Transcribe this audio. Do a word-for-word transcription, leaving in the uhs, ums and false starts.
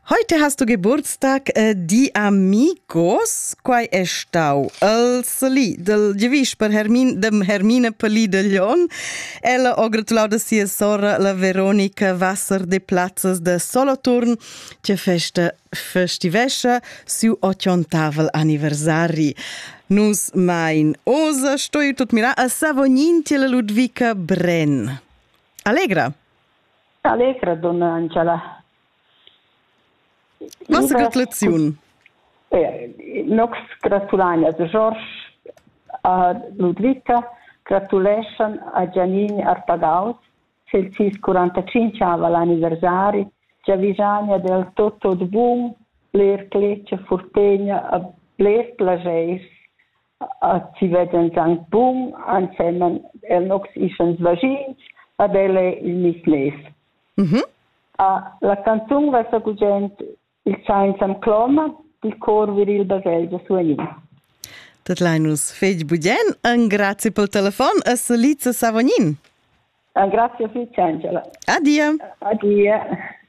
Heute hast du Geburtstag, äh, di amigos, quai è stau el salì del giavisch per Hermin, dem Hermina Pali de Lion. Ella ho gratulato sia sorra la Veronica Wasser de Platzes de Solothurn, che festa festivescha su ottantavel anniversari. Nus mein osa stoi tut mira a Savognin la Ludvika Brenn. Allegra? Allegra, donna Angela. Was a gratulaziun? Eh, nox gratulani a George, a Ludvika, gratulation a Giannini Arpagaus, se il quarantacinque ava l'anniversari, Giavisania del Toto de Boom, Blair Clecce Fortegna, a Blair Plageis, a ci veden Sankt Boom, insieme el nox ischens vagins, ad ele il misnes. Mhm. A la canzone va sa gugent il Science am Cloma, il cor viril Baselgia Suanin. Tatlainus fej budjen, un grazie pel telefon a Salica Savognin. Grazie a tutti, Angela. Adia. Adia.